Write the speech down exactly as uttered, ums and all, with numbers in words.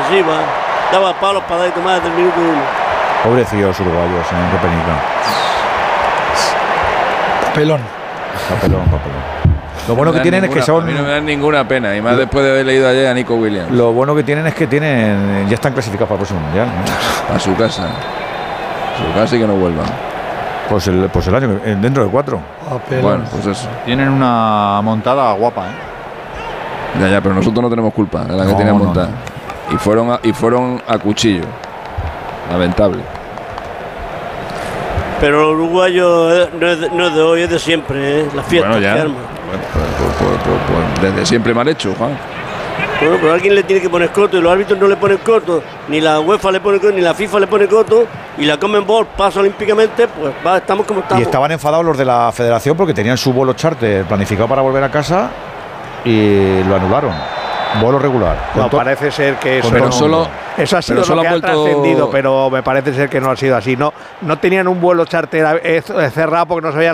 defensiva, daba palos para dar y tomar desde el minuto uno. Pobrecillos uruguayos, ¿eh? Qué penica. Papelón. Papelón, papelón. Lo bueno que tienen ninguna, es que son. A mí no me dan ninguna pena, y más lo, después de haber leído ayer a Nico Williams. Lo bueno que tienen es que tienen ya están clasificados para el próximo mundial, ¿no? A su casa. A su casa y que no vuelvan. Pues el, pues el año, dentro de cuatro. Papelón. Bueno, pues eso. Tienen una montada guapa, ¿eh? Ya, ya, pero nosotros no tenemos culpa de la que no, tenían no, montada. No. Y fueron a, y fueron a cuchillo. Lamentable. Pero los uruguayos no es de, no es de hoy, es de siempre, ¿eh? La fiesta Bueno, ya. que arman. Bueno, pues, pues, pues, pues, pues, desde siempre mal hecho, Juan. Bueno, pero alguien le tiene que poner coto y los árbitros no le ponen coto, ni la UEFA le pone coto, ni la FIFA le pone coto, y la Conmebol pasa olímpicamente, pues va, estamos como estamos. Y estaban enfadados los de la federación porque tenían su vuelo charter planificado para volver a casa y lo anularon. Vuelo regular. No, parece ser que eso, pero solo, eso ha sido pero solo lo que ha vuelto... trascendido, pero me parece ser que no ha sido así. No, no tenían un vuelo charter cerrado porque no sabían